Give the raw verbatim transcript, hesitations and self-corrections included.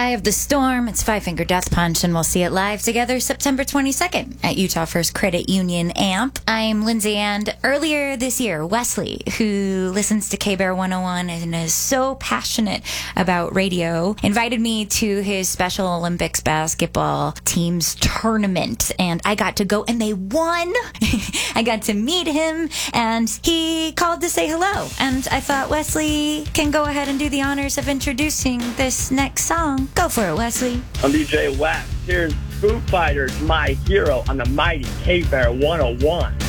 Eye of the Storm. It's Five Finger Death Punch, and we'll see it live together September twenty-second at Utah First Credit Union Amp. I'm Lindsay, and earlier this year, Wesley, who listens to K-Bear one oh one and is so passionate about radio, invited me to his Special Olympics basketball team's tournament, and I got to go, and they won. I got to meet him, and he called to say hello, and I thought Wesley can go ahead and do the honors of introducing this next song. Go for it, Wesley. I'm D J Wax. Here's Foo Fighters, My Hero, on the mighty K-Bear one oh one.